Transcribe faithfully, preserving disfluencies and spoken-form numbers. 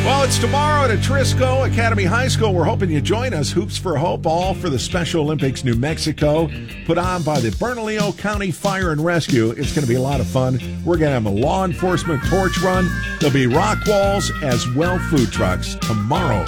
Well, it's tomorrow at Atrisco Academy High School. We're hoping you join us. Hoops for Hope, all for the Special Olympics New Mexico, put on by the Bernalillo County Fire and Rescue. It's going to be a lot of fun. We're going to have a law enforcement torch run. There'll be rock walls as well, food trucks tomorrow.